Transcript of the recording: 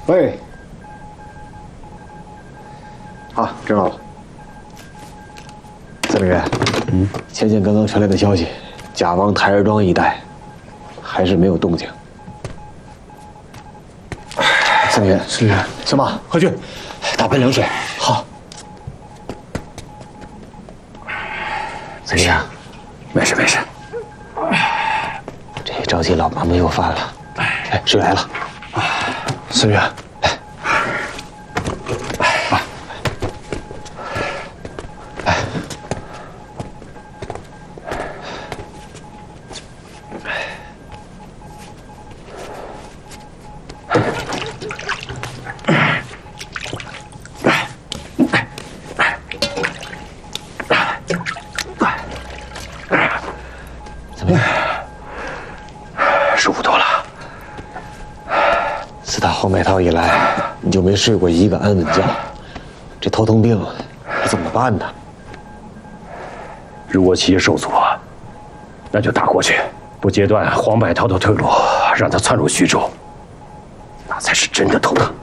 喂，好，知道了。司令员，前线刚刚传来的消息，甲王台儿庄一带还是没有动静。司令员，司令员，小马，快去打盆凉水。好。怎么样？没事没事。这着急老毛病又犯了。哎，水来了。司令员，怎么样？舒服多了。自打后买套以来，你就没睡过一个安稳觉。这头疼病怎么办呢？ 如果企业受阻，那就打过去，不截断黄百韬的退路，让他窜入徐州，那才是真的头疼。